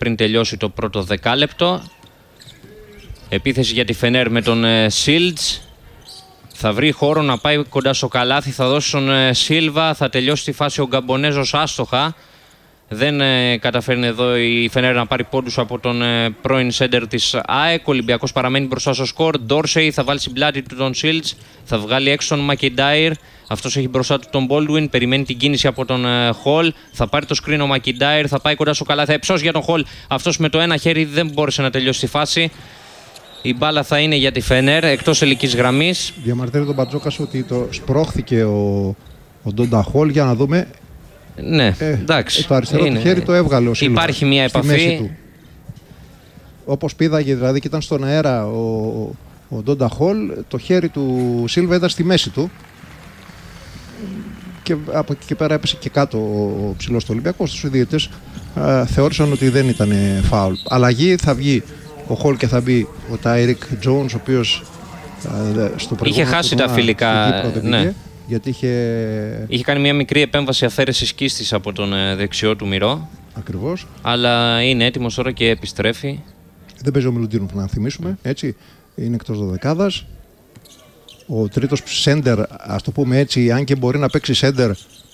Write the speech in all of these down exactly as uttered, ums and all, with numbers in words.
πριν τελειώσει το πρώτο δεκάλεπτο. Επίθεση για τη Φενέρ με τον Σίλτς. Θα βρει χώρο να πάει κοντά στο καλάθι, θα δώσει στον Σίλβα, θα τελειώσει τη φάση ο Γκαμπονέζος άστοχα. Δεν ε, καταφέρνει εδώ η Φενέρ να πάρει πόντους από τον ε, πρώην σέντερ της ΑΕΚ. Ο Ολυμπιακός παραμένει μπροστά στο σκορ. Ντόρσεϊ θα βάλει στην πλάτη του τον Σίλτς, θα βγάλει έξω τον Μακιντάιρ. Αυτός έχει μπροστά του τον Μπόλτουιν, περιμένει την κίνηση από τον ε, Χολ. Θα πάρει το σκριν ο Μακιντάιρ, θα πάει κοντά στο καλάθι. Εψός για τον Χολ. Αυτός με το ένα χέρι δεν μπόρεσε να τελειώσει τη φάση. Η μπάλα θα είναι για τη Φενέρ εκτός ελικής γραμμής. Διαμαρτύρει τον Μπατζόκας ότι το σπρώχθηκε ο, ο Ντόντα Χολ για να δούμε. Ναι, ε, εντάξει. Το αριστερό είναι, του χέρι το έβγαλε ο Σίλβα. Υπάρχει μια επαφή. Όπως πήδαγε δηλαδή και ήταν στον αέρα ο, ο Ντόντα Χολ, το χέρι του Σίλβα ήταν στη μέση του. Και από εκεί και πέρα έπεσε και κάτω ο ψηλός του Ολυμπιακού. Οι διαιτητές θεώρησαν ότι δεν ήταν φάουλ. Αλλαγή, θα βγει ο Χολ και θα μπει ο Τάιρικ Τζόουνς, ο οποίος στο είχε χάσει τα φιλικά. Ναι. Γιατί είχε... είχε κάνει μια μικρή επέμβαση αφαίρεσης κίστης από τον δεξιό του μυρό. Ακριβώς. Αλλά είναι έτοιμος τώρα και επιστρέφει. Δεν παίζει ο Μιλουτίνοφ, να θυμίσουμε. Έτσι. Είναι εκτός δωδεκάδας. Ο τρίτος σέντερ, ας το πούμε έτσι, αν και μπορεί να παίξει σέντερ ε,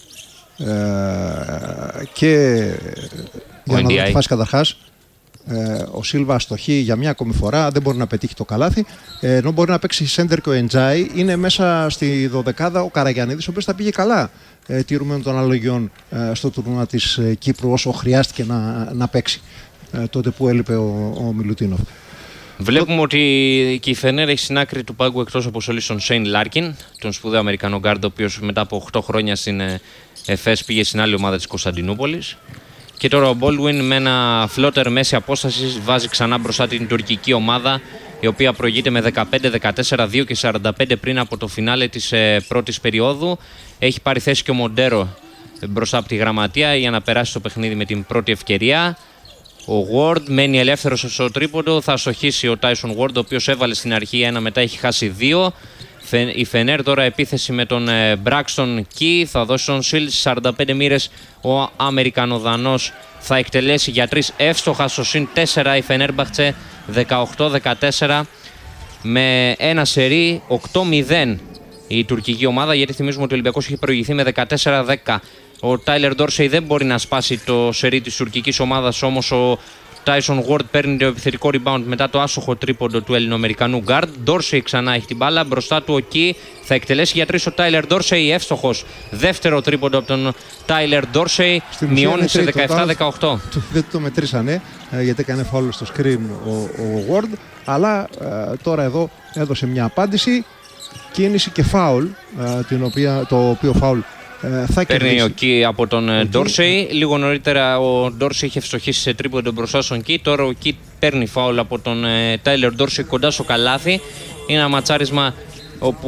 και για να δούμε τη φάση καταρχάς. Ε, ο Σίλβα αστοχεί για μια ακόμη φορά, δεν μπορεί να πετύχει το καλάθι. Ε, ενώ μπορεί να παίξει σέντερ και ο Εντζάι, είναι μέσα στη δωδεκάδα ο Καραγιαννίδης, ο οποίος θα πήγε καλά ε, τηρουμένων των αναλογιών ε, στο τουρνουά της ε, Κύπρου, όσο χρειάστηκε να, να παίξει ε, τότε που έλειπε ο, ο Μιλουτίνοφ. Βλέπουμε το... ότι και η Φενέρ έχει στην άκρη του πάγκου εκτός αποστολής τον Σέιν Λάρκιν, τον σπουδαίο Αμερικανό γκάρντ, ο οποίος μετά από οκτώ χρόνια στην ΕΦΕΣ πήγε στην άλλη ομάδα της Κωνσταντινούπολης. Και τώρα ο Baldwin με ένα φλότερ μέση απόσταση βάζει ξανά μπροστά την τουρκική ομάδα, η οποία προηγείται με δεκαπέντε δεκατέσσερα, δύο και σαράντα πέντε πριν από το φινάλε της ε, πρώτης περίοδου. Έχει πάρει θέση και ο Μοντέρο μπροστά από τη γραμματεία για να περάσει το παιχνίδι με την πρώτη ευκαιρία. Ο Ward μένει ελεύθερος στο τρίποντο, θα αστοχίσει ο Tyson Ward, ο οποίος έβαλε στην αρχή ένα, μετά έχει χάσει δύο. Η Φενέρ τώρα επίθεση με τον Μπράξτον Κι, θα δώσει τον Σίλτ σαράντα πέντε μοίρες. Ο Αμερικανοδανός θα εκτελέσει για τρεις εύστοχα στο συν τέσσερα. Η Φενέρμπαχτσε δεκαοκτώ δεκατέσσερα με ένα σερί οκτώ μηδέν η τουρκική ομάδα, γιατί θυμίζουμε ότι ο Ολυμπιακός έχει προηγηθεί με δεκατέσσερα δέκα. Ο Τάιλερ Ντόρσεϊ δεν μπορεί να σπάσει το σερί της τουρκικής ομάδας, όμως ο Tyson Ward παίρνει το επιθετικό rebound μετά το άσοχο τρίποντο του Ελληνοαμερικανού guard. Ντόρσεϊ ξανά έχει την μπάλα. Μπροστά του ο Κι, θα εκτελέσει για τρεις ο Τάιλερ Ντόρσεϊ. Εύστοχος. Δεύτερο τρίποντο από τον Τάιλερ Ντόρσεϊ. Μειώνει σε δεκαεπτά δεκαοκτώ. Δεν το μετρήσανε γιατί έκανε φάουλ στο screen ο, ο Ward. Αλλά τώρα εδώ έδωσε μια απάντηση. Κίνηση και φάουλ, την οποία, το οποίο φάουλ θα παίρνει ο Κι από τον Ντόρσεϊ. Λίγο νωρίτερα ο Ντόρσεϊ είχε ευστοχίσει σε τρίποντο μπροστά στον Κι. Τώρα ο Κι παίρνει φάουλ από τον Τάιλερ Ντόρσεϊ κοντά στο καλάθι. Είναι ένα ματσάρισμα όπου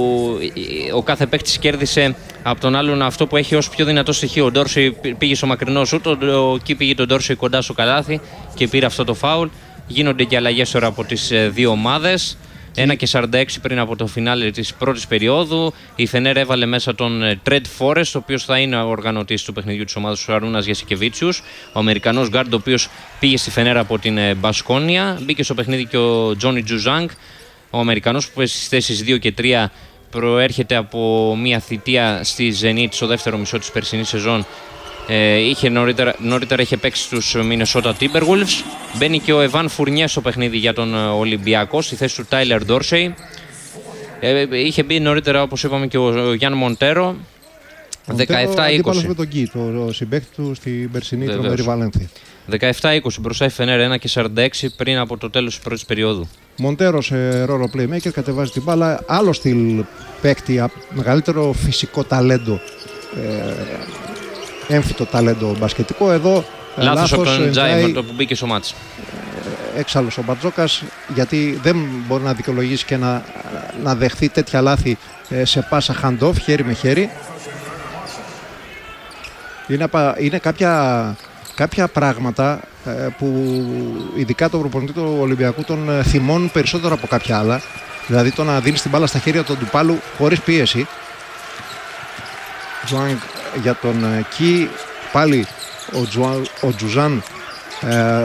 ο κάθε παίκτης κέρδισε από τον άλλον αυτό που έχει ως πιο δυνατό στοιχείο. Ο Ντόρσεϊ πήγε στο μακρινό σουτ, ο Κι πήγε τον Ντόρσεϊ κοντά στο καλάθι και πήρε αυτό το φάουλ. Γίνονται και αλλαγές τώρα από τις δύο ομάδες. ένα και σαράντα έξι πριν από το φινάλε της πρώτης περίοδου. Η Φενέρ έβαλε μέσα τον Τρεντ Φόρεστ, ο οποίος θα είναι ο οργανωτής του παιχνιδιού της ομάδας του Αρούνας Γιασικεβίτσιους. Ο Αμερικανός γκάρντ, ο οποίος πήγε στη Φενέρ από την Μπασκόνια. Μπήκε στο παιχνίδι και ο Τζόνι Τζουζάνγκ. Ο Αμερικανός που παίζει στις θέσεις δύο και τρία προέρχεται από μια θητεία στη Zenit στο δεύτερο μισό της περσινής σεζόν. Ε, είχε νωρίτερα, νωρίτερα είχε παίξει στους Minnesota Timberwolves. Μπαίνει και ο Εβάν Φουρνιέ στο παιχνίδι για τον Ολυμπιακό στη θέση του Τάιλερ Ντόρσεϊ. Ε, είχε μπει νωρίτερα, όπως είπαμε, και ο Γιάν Μοντέρο. δεκαεπτά είκοσι. Αντίπαλος με τον Κι, το συμπαίκτη του στην περσινή τρομερή Βαλένθια. δεκαεπτά είκοσι μπροστά η Φενέρ, ένα και σαράντα έξι πριν από το τέλος της πρώτης περίοδου. Μοντέρο σε ρόλο playmaker, κατεβάζει την μπάλα. Άλλο στυλ παίκτη, μεγαλύτερο φυσικό ταλέντο. Ε, έμφυτο ταλέντο μπασκετικό. Εδώ λάθος από τον Τζάι που μπήκε στο μάτς. Έξαλλος ο Μπαρτζόκας, γιατί δεν μπορεί να δικαιολογήσει και να, να δεχθεί τέτοια λάθη σε πάσα hand-off, χέρι με χέρι. Είναι, είναι κάποια, κάποια πράγματα που ειδικά τον προπονητή του Ολυμπιακού τον θυμώνουν περισσότερο από κάποια άλλα. Δηλαδή το να δίνει την μπάλα στα χέρια του αντιπάλου χωρίς πίεση. Τζουάνγκ για τον Κι, πάλι ο, Τζουάν, ο Τζουζάν ε,